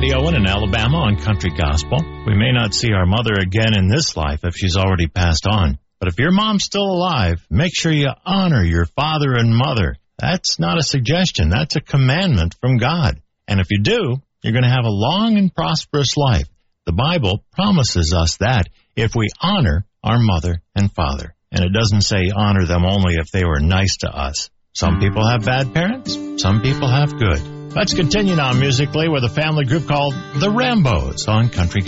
Eddie Owen in Alabama on Country Gospel. We may not see our mother again in this life if she's already passed on. But if your mom's still alive, make sure you honor your father and mother. That's not a suggestion. That's a commandment from God. And if you do, you're going to have a long and prosperous life. The Bible promises us that if we honor our mother and father. And it doesn't say honor them only if they were nice to us. Some people have bad parents. Some people have good. Let's continue now musically with a family group called the Rambos on Country